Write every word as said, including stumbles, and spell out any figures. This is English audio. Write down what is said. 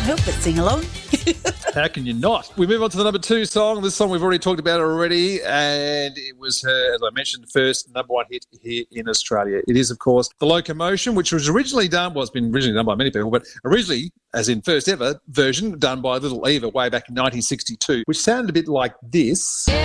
help but sing along. How can you not? We move on to the number two song. This song we've already talked about already, and it was her, as I mentioned, first number one hit here in Australia. It is, of course, The Locomotion, which was originally done, well, it's been originally done by many people, but originally, as in first ever version, done by Little Eva way back in nineteen sixty-two, which sounded a bit like this.